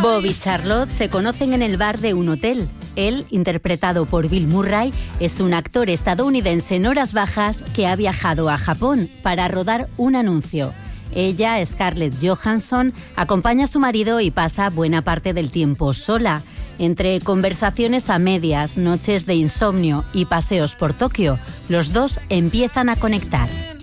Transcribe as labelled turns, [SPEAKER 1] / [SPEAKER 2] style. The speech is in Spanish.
[SPEAKER 1] Bob y Charlotte se conocen en el bar de un hotel. Él, interpretado por Bill Murray, es un actor estadounidense en horas bajas que ha viajado a Japón para rodar un anuncio. Ella, Scarlett Johansson, acompaña a su marido y pasa buena parte del tiempo sola. Entre conversaciones a medias, noches de insomnio y paseos por Tokio, los dos empiezan a conectar.